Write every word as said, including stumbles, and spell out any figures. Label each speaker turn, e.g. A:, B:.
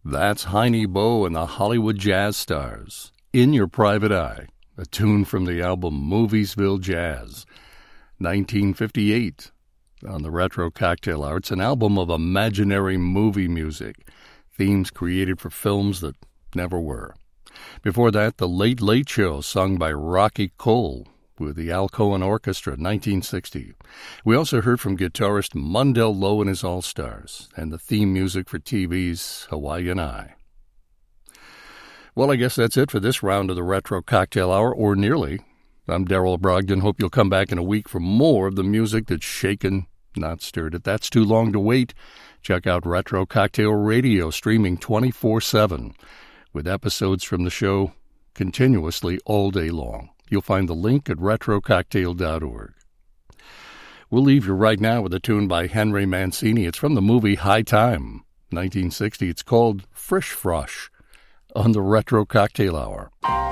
A: That's Heine Bow and the Hollywood Jazz Stars. In Your Private Eye, a tune from the album Moviesville Jazz, nineteen fifty-eight. On the Retro Cocktail Hour, it's an album of imaginary movie music, themes created for films that never were. Before that, The Late Late Show, sung by Rocky Cole with the Al Cohen Orchestra, nineteen sixty. We also heard from guitarist Mundell Lowe and his All-Stars, and the theme music for T V's Hawaiian Eye. Well, I guess that's it for this round of the Retro Cocktail Hour, or nearly. I'm Darrell Brogdon. Hope you'll come back in a week for more of the music that's shaken, not stirred. If that's too long to wait, check out Retro Cocktail Radio, streaming twenty-four seven, with episodes from the show continuously all day long. You'll find the link at retro cocktail dot org. We'll leave you right now with a tune by Henry Mancini. It's from the movie High Time, nineteen sixty. It's called Frisch Frosch on the Retro Cocktail Hour.